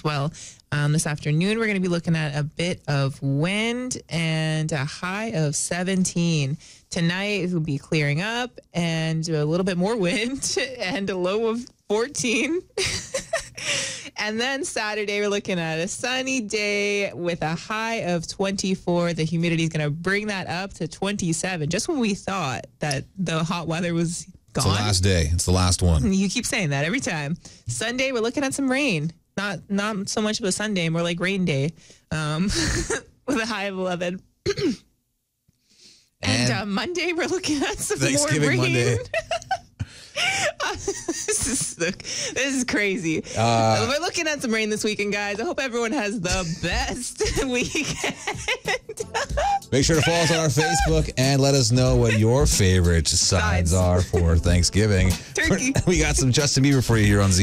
well. This afternoon, we're going to be looking at a bit of wind and a high of 17. Tonight, it will be clearing up and a little bit more wind and a low of 14. And then Saturday, we're looking at a sunny day with a high of 24. The humidity is going to bring that up to 27. Just when we thought that the hot weather was gone. It's the last day. It's the last one. You keep saying that every time. Sunday, we're looking at some rain. Not so much of a Sunday, more like rain day, with a high of 11. And Monday, we're looking at some more rain. Monday. This is crazy. We're looking at some rain this weekend, guys. I hope everyone has the best weekend. Make sure to follow us on our Facebook and let us know what your favorite sides are for Thanksgiving. Turkey. We got some Justin Bieber for you here on Z.